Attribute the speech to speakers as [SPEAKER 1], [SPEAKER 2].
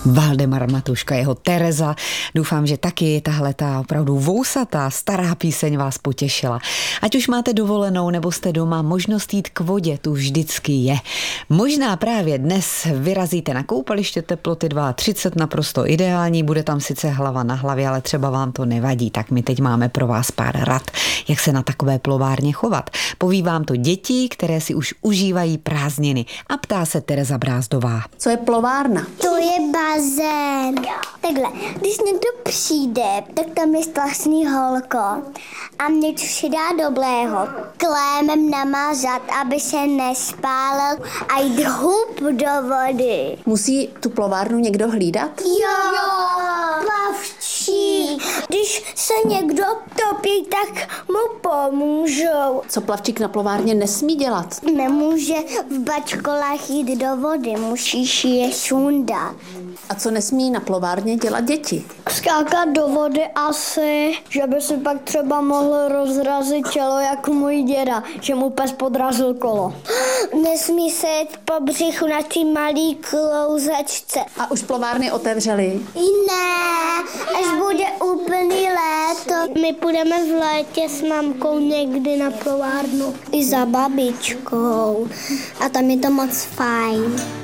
[SPEAKER 1] Valdemar Matuška, jeho Tereza. Doufám, že taky tahle ta opravdu vousatá, stará píseň vás potěšila. Ať už máte dovolenou nebo jste doma, možnost jít k vodě tu vždycky je. Možná právě dnes vyrazíte na koupaliště, teploty 32, naprosto ideální, bude tam sice hlava na hlavě, ale třeba vám to nevadí, tak my teď máme pro vás pár rad, jak se na takové plovárně chovat. Poví vám to děti, které si už užívají prázdniny, a ptá se Tereza Brázdová.
[SPEAKER 2] Co je plovárna?
[SPEAKER 3] To je bazén. Takhle, když někdo přijde, tak tam je strašný holko a něco si dá dobrého. Klémem namazat, aby se nespálil a jít hub do vody.
[SPEAKER 2] Musí tu plovárnu někdo hlídat?
[SPEAKER 3] Jo, plavčí. Když se někdo topí, tak mu pomůžou.
[SPEAKER 2] Co plavčík na plovárně nesmí dělat?
[SPEAKER 3] Nemůže v bačkolách jít do vody, musíš je sundat.
[SPEAKER 2] A co nesmí na plovárně dělat děti?
[SPEAKER 3] Skákat do vody asi, že by si pak třeba mohl rozrazit tělo jako můj děda, že mu pes podrazil kolo. Nesmí se jet po břichu na té malý klouzačce.
[SPEAKER 2] A už plovárny otevřely?
[SPEAKER 3] Ne, až bude úplný léto. My půjdeme v létě s mamkou někdy na plovárnu. I za babičkou. A tam je to moc fajn.